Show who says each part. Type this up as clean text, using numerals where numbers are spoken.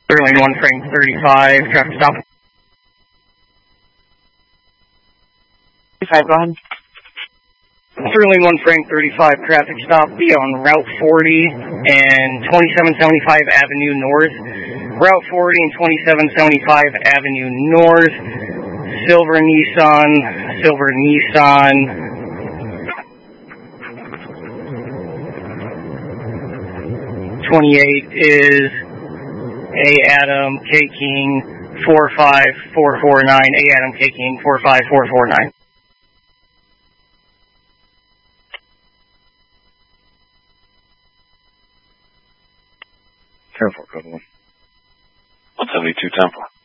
Speaker 1: Sterling 1 Frank 35, traffic stop.
Speaker 2: 35, go ahead.
Speaker 1: Sterling 1 Frank 35, traffic stop, be on Route 40 and 2775 Avenue North. Route 40 and 2775 Avenue North. Silver Nissan. 28 is A Adam K King 45449. A Adam K King 45449.
Speaker 3: Careful, code 1. 172 Temple.